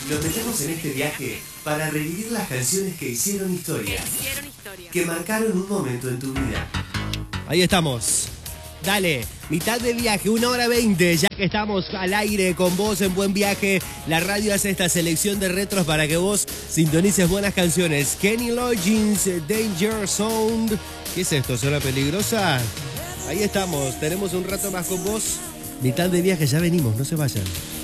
Nos metemos en este viaje para revivir las canciones que hicieron historia. Que marcaron un momento en tu vida. Ahí estamos. Dale, mitad de viaje, 1:20, ya que estamos al aire con vos en Buen Viaje. La radio hace esta selección de retros para que vos sintonices buenas canciones. Kenny Loggins, Danger Sound. ¿Qué es esto? ¿Zona peligrosa? Ahí estamos, tenemos un rato más con vos. Mitad de viaje, ya venimos, no se vayan.